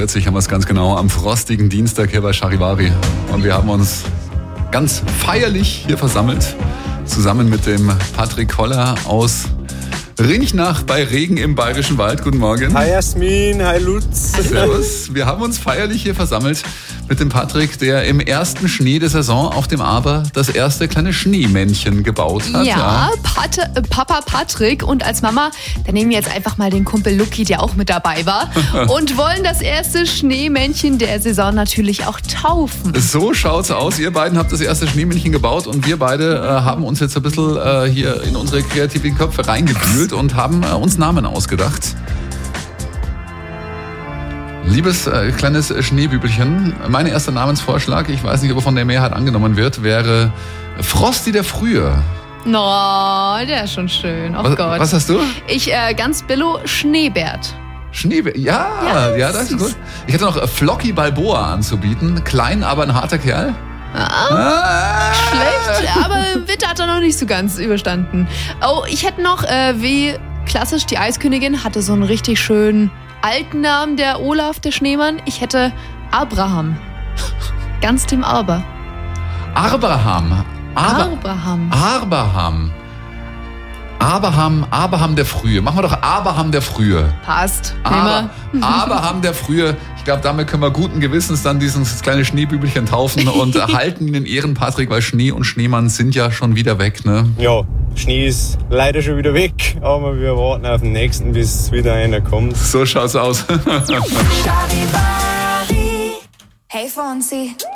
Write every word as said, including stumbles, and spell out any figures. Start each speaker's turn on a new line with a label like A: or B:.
A: vierzig haben wir es ganz genau, am frostigen Dienstag hier bei Charivari. Und wir haben uns ganz feierlich hier versammelt, zusammen mit dem Patrick Koller aus Rinchnach bei Regen im Bayerischen Wald. Guten Morgen.
B: Hi Jasmin, hi Lutz.
A: Servus. Wir haben uns feierlich hier versammelt mit dem Patrick, der im ersten Schnee der Saison auf dem Aber das erste kleine Schneemännchen gebaut hat.
C: Ja,
A: Ja.
C: Pat- äh, Papa Patrick und als Mama, da nehmen wir jetzt einfach mal den Kumpel Lucky, der auch mit dabei war und wollen das erste Schneemännchen der Saison natürlich auch taufen.
A: So schaut's aus. Ihr beiden habt das erste Schneemännchen gebaut und wir beide äh, haben uns jetzt ein bisschen äh, hier in unsere kreativen Köpfe reingewühlt und haben äh, uns Namen ausgedacht. Liebes äh, kleines Schneebübelchen, mein erster Namensvorschlag, ich weiß nicht, ob er von der Mehrheit angenommen wird, wäre Frosty der Frühe.
C: No, der ist schon schön. Oh
A: Was,
C: Gott.
A: was hast du?
C: Ich äh, ganz billo Schneebert.
A: Schneebär. Ja, ja,
C: Ja,
A: das ist
C: süß.
A: gut. Ich hätte noch äh, Flocky Balboa anzubieten. Klein, aber ein harter Kerl. Ah,
C: Schlecht, aber Winter hat er noch nicht so ganz überstanden. Oh, ich hätte noch, äh, wie klassisch die Eiskönigin, hatte so einen richtig schönen alten Namen, der Olaf, der Schneemann. Ich hätte Abraham. Ganz dem Aber.
A: Abraham. Aber,
C: Abraham.
A: Abraham. Abraham, Abraham der Frühe. Machen wir doch Abraham der Frühe.
C: Passt. Nehmen
A: Aber,
C: wir.
A: Abraham der Frühe. Ich glaube, damit können wir guten Gewissens dann dieses kleine Schneebübelchen taufen und halten ihn in Ehren, Patrick, weil Schnee und Schneemann sind ja schon wieder weg, ne?
B: Ja, Schnee ist leider schon wieder weg, aber wir warten auf den nächsten, bis wieder einer kommt.
A: So schaut's aus.
D: Charivari. Hey Fonsi.